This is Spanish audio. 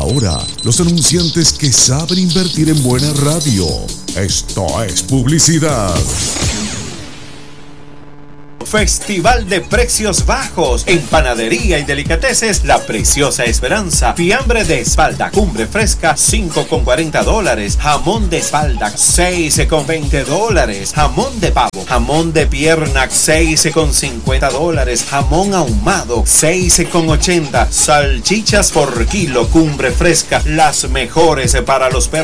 Ahora, los anunciantes que saben invertir en buena radio. Esto es publicidad. Festival de precios bajos en panadería y delicateces La Preciosa Esperanza. Fiambre de espalda cumbre fresca $5,40. Jamón de espalda $6,20. Jamón de pavo, jamón de pierna $6,50. Jamón ahumado $6,80. Salchichas por kilo cumbre fresca, las mejores para los perros.